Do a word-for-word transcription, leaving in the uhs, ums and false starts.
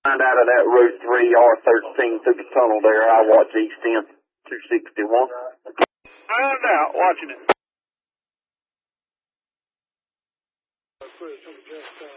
Find out of that Route three R thirteen through the tunnel there. I watch East End two sixty-one. Found out, watching it.